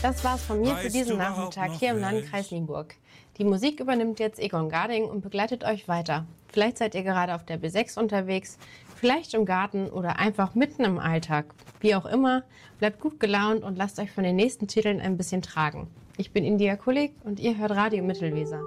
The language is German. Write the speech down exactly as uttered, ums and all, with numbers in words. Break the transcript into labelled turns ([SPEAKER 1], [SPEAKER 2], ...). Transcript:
[SPEAKER 1] Das war's von mir für diesen Nachmittag hier im Landkreis Nienburg. Die Musik übernimmt jetzt Egon Garding und begleitet euch weiter. Vielleicht seid ihr gerade auf der B sechs unterwegs, vielleicht im Garten oder einfach mitten im Alltag. Wie auch immer, bleibt gut gelaunt und lasst euch von den nächsten Titeln ein bisschen tragen. Ich bin India Kulik und ihr hört Radio Mittelweser.